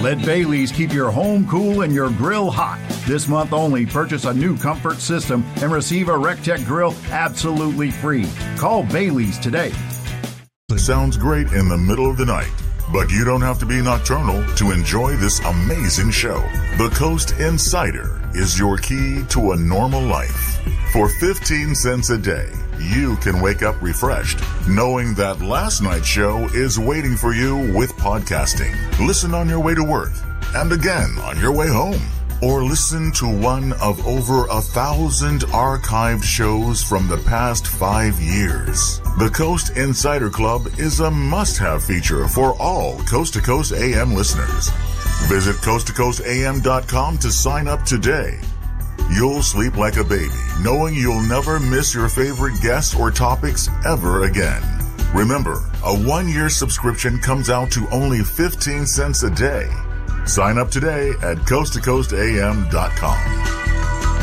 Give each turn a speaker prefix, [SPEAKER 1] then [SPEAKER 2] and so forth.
[SPEAKER 1] Let Bailey's keep your home cool and your grill hot. This month only, purchase a new comfort system and receive a RecTech grill absolutely free. Call Bailey's today.
[SPEAKER 2] Sounds great in the middle of the night, but you don't have to be nocturnal to enjoy this amazing show. The Coast Insider is your key to a normal life. For 15 cents a day, you can wake up refreshed, knowing that last night's show is waiting for you with podcasting. Listen on your way to work, and again on your way home. Or listen to one of over 1,000 archived shows from the past 5 years. The Coast Insider Club is a must-have feature for all Coast to Coast AM listeners. Visit coasttocoastam.com to sign up today. You'll sleep like a baby, knowing you'll never miss your favorite guests or topics ever again. Remember, a 1-year subscription comes out to only 15 cents a day. Sign up today at coasttocoastam.com.